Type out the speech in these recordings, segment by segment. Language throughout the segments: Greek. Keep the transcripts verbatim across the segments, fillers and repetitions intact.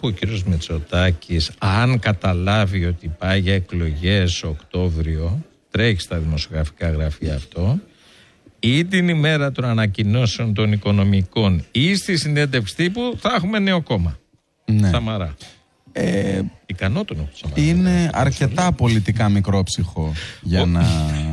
που ο κύριος Μητσοτάκης, αν καταλάβει ότι πάει για εκλογές Οκτώβριο, τρέχει στα δημοσιογραφικά γραφεία αυτό, ή την ημέρα των ανακοινώσεων των οικονομικών ή στη συνέντευξη τύπου, θα έχουμε νέο κόμμα. Ναι. Σαμαρά. Ε, Ικανό τον Σαμαρά. Είναι αρκετά ναι. πολιτικά μικρόψυχο για να.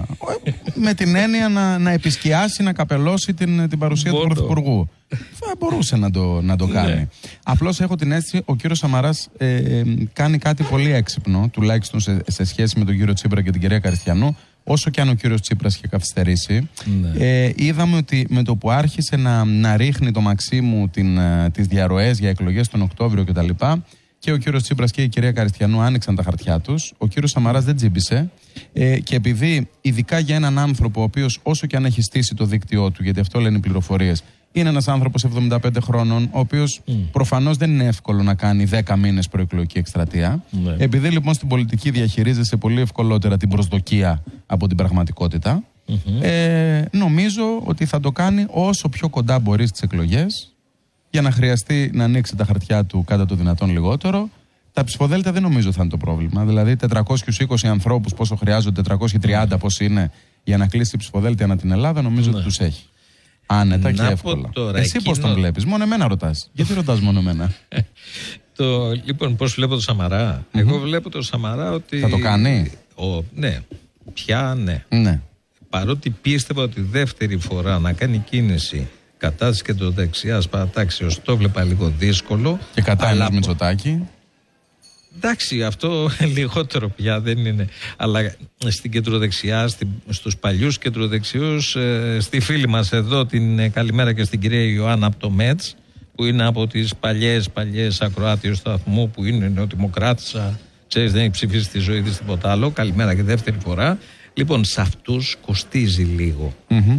με την έννοια να, να επισκιάσει, να καπελώσει την, την παρουσία Μπορώ. του Πρωθυπουργού. Θα μπορούσε να το, να το κάνει. Ναι. Απλώς έχω την αίσθηση ο κύριος Σαμαράς ε, ε, κάνει κάτι πολύ έξυπνο, τουλάχιστον σε, σε σχέση με τον κύριο Τσίπρα και την κυρία Καριστιανού. Όσο και αν ο κύριος Τσίπρας είχε καθυστερήσει, ναι. ε, είδαμε ότι με το που άρχισε να, να ρίχνει το Μαξίμου την, τις διαρροές για εκλογές τον Οκτώβριο κτλ. Και ο κύριος Τσίπρας και η κυρία Καριστιανού άνοιξαν τα χαρτιά τους. Ο κύριος Σαμαράς δεν τσίμπησε. Ε, και επειδή, ειδικά για έναν άνθρωπο, ο οποίος όσο και αν έχει στήσει το δίκτυό του, γιατί αυτό λένε οι πληροφορίες, είναι ένας άνθρωπος εβδομήντα πέντε χρόνων, ο οποίος mm. προφανώς δεν είναι εύκολο να κάνει δέκα μήνες προεκλογική εκστρατεία. Mm. Επειδή λοιπόν στην πολιτική διαχειρίζεσαι πολύ ευκολότερα την προσδοκία από την πραγματικότητα, mm-hmm. ε, νομίζω ότι θα το κάνει όσο πιο κοντά μπορεί στις εκλογές, για να χρειαστεί να ανοίξει τα χαρτιά του κατά το δυνατόν λιγότερο. Τα ψηφοδέλτια δεν νομίζω θα είναι το πρόβλημα. Δηλαδή, τετρακόσιους είκοσι ανθρώπους, πόσο χρειάζονται, τετρακόσιοι τριάντα mm. πώς είναι, για να κλείσει ψηφοδέλτια ανά την Ελλάδα, νομίζω mm. ότι τους έχει. Άνετα και εύκολα. Τώρα, Εσύ εκείνο... πώς τον βλέπεις? Μόνο εμένα ρωτάς. Γιατί ρωτάς μόνο εμένα? το, λοιπόν, πώς βλέπω το Σαμαρά? Mm-hmm. Εγώ βλέπω το Σαμαρά ότι. Θα το κάνει? Ο, ναι. Πια ναι. ναι. Παρότι πίστευα ότι δεύτερη φορά να κάνει κίνηση κατά της κεντροδεξιάς παρατάξεως, το βλέπα λίγο δύσκολο. Και κατά ενός Μητσοτάκη. Εντάξει, αυτό λιγότερο πια δεν είναι. Αλλά στην κεντροδεξιά, στη, στους παλιούς κεντροδεξιούς, ε, στη φίλη μας εδώ, την ε, καλημέρα και στην κυρία Ιωάννα από το ΜΕΤΣ, που είναι από τις παλιές, παλιές ακροάτριες του σταθμού, που είναι νεοδημοκράτησα, ξέρεις, δεν έχει ψηφίσει στη ζωή της τίποτα άλλο. Καλημέρα και δεύτερη φορά. Λοιπόν, σε αυτούς κοστίζει λίγο. Mm-hmm.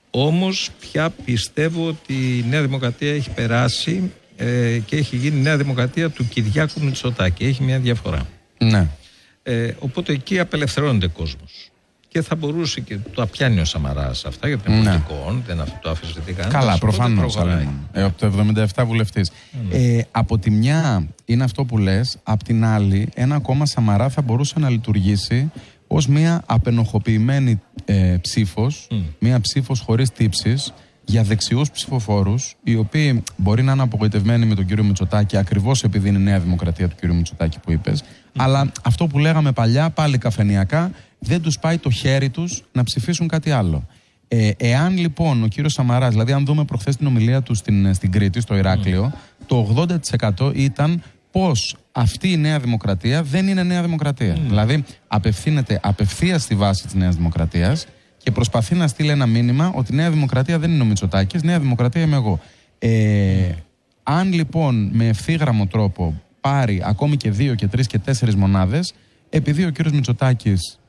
Όμως πια πιστεύω ότι η Νέα Δημοκρατία έχει περάσει ε, και έχει γίνει η Νέα Δημοκρατία του Κυριάκου Μητσοτάκη. Έχει μια διαφορά. Ναι. Ε, οπότε εκεί απελευθερώνεται κόσμος. Και θα μπορούσε και το πιάνει ο Σαμαράς αυτά, γιατί είναι ναι. πολιτικό, δεν το αφήσετε κανένα. Καλά, προφανώς. Ε, από το εβδομήντα επτά βουλευτής. Ναι. Ε, από τη μια είναι αυτό που λες, απ' την άλλη, ένα κόμμα Σαμαρά θα μπορούσε να λειτουργήσει ως μια απενοχοποιημένη ε, ψήφος, mm. μια ψήφος χωρίς τύψεις, για δεξιούς ψηφοφόρους, οι οποίοι μπορεί να είναι απογοητευμένοι με τον κύριο Μητσοτάκη, ακριβώς επειδή είναι η Νέα Δημοκρατία του κύριου Μητσοτάκη που είπες, mm. αλλά αυτό που λέγαμε παλιά, πάλι καφενειακά, δεν τους πάει το χέρι τους να ψηφίσουν κάτι άλλο. Ε, εάν λοιπόν ο κύριος Σαμαράς, δηλαδή αν δούμε προχθές την ομιλία του στην, στην Κρήτη, στο Ηράκλειο, mm. το ογδόντα τοις εκατό ήταν πως αυτή η Νέα Δημοκρατία δεν είναι Νέα Δημοκρατία. Mm. Δηλαδή απευθύνεται απευθείας στη βάση της Νέας Δημοκρατίας και προσπαθεί να στείλει ένα μήνυμα ότι η Νέα Δημοκρατία δεν είναι ο Μητσοτάκης, Νέα Δημοκρατία είμαι εγώ. Ε, mm. Αν λοιπόν με ευθύγραμμο τρόπο πάρει ακόμη και δύο και τρεις και τέσσερις μονάδες, επειδή ο κύριος Μητσοτάκης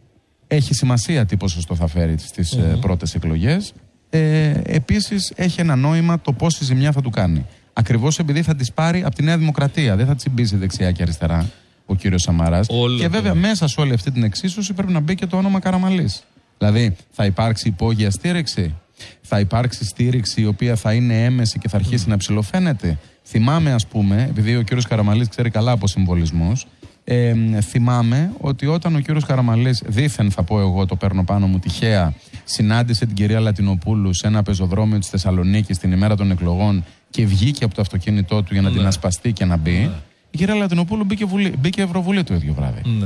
έχει σημασία τι ποσοστό θα φέρει στις mm-hmm. πρώτες εκλογές, ε, επίσης έχει ένα νόημα το πόση ζημιά θα του κάνει. Ακριβώς επειδή θα τις πάρει από τη Νέα Δημοκρατία. Δεν θα τσιμπήσει δεξιά και αριστερά ο κύριος Σαμαράς. Όλο και βέβαια το... μέσα σε όλη αυτή την εξίσωση πρέπει να μπει και το όνομα Καραμανλής. Δηλαδή θα υπάρξει υπόγεια στήριξη, θα υπάρξει στήριξη η οποία θα είναι έμεση και θα αρχίσει mm. να ψηλοφαίνεται. Θυμάμαι, ας πούμε, επειδή ο κύριος Καραμανλής ξέρει καλά από συμβολισμούς, ε, θυμάμαι ότι όταν ο κύριος Καραμανλής, δήθεν θα πω εγώ, το παίρνω πάνω μου τυχαία, συνάντησε την κυρία Λατινοπούλου σε ένα πεζοδρόμιο της Θεσσαλονίκης την ημέρα των εκλογών και βγήκε από το αυτοκίνητό του για να ναι. την ασπαστεί και να μπει, ναι. η κυρία Λατινοπούλου μπήκε, βουλή, μπήκε Ευρωβουλή το ίδιο βράδυ. Ναι.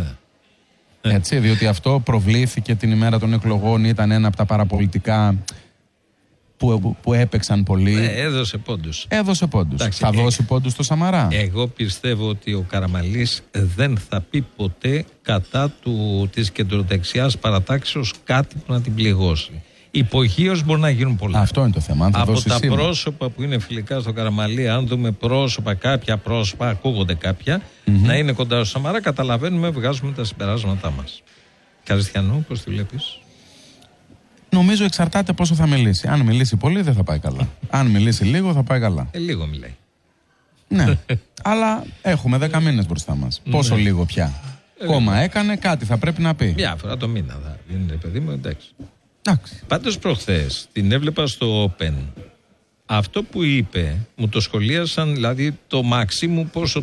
Έτσι, διότι αυτό προβλήθηκε την ημέρα των εκλογών, ήταν ένα από τα παραπολιτικά που, που, που έπαιξαν πολύ. Ναι, έδωσε πόντους. Έδωσε πόντους. Εντάξει, θα ε, δώσει πόντους στο Σαμαρά. Εγώ πιστεύω ότι ο Καραμανλής δεν θα πει ποτέ κατά του, της κεντροδεξιάς παρατάξεως κάτι που να την πληγώσει. Υπογείως μπορεί να γίνουν πολλά. Αυτό είναι το θέμα. Θα από τα σήμα. πρόσωπα που είναι φιλικά στο Καραμανλή, αν δούμε πρόσωπα, κάποια πρόσωπα, ακούγονται κάποια, mm-hmm. να είναι κοντά στο Σαμαρά, καταλαβαίνουμε, βγάζουμε τα συμπεράσματά μας. Καριστιανού, πώς τη βλέπεις? Νομίζω εξαρτάται πόσο θα μιλήσει. Αν μιλήσει πολύ, δεν θα πάει καλά. Αν μιλήσει λίγο, θα πάει καλά. Ε, λίγο μιλάει. Ναι, αλλά έχουμε δέκα μήνες μπροστά μας. Πόσο ναι. λίγο πια. Ε, Κόμμα έκανε, κάτι θα πρέπει να πει. Μια φορά το μήνα θα είναι, παιδί μου, εντάξει. Εντάξει. Πάντως προχθές την έβλεπα στο Open. Αυτό που είπε, μου το σχολίασαν, δηλαδή το Μαξίμου πόσο